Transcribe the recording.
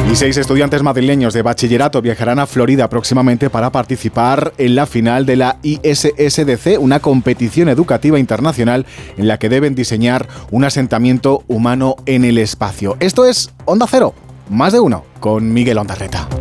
Y 6 estudiantes madrileños de bachillerato viajarán a Florida próximamente para participar en la final de la ISSDC, una competición educativa internacional en la que deben diseñar un asentamiento humano en el espacio. Esto es Onda Cero, más de uno, con Miguel Ondarreta.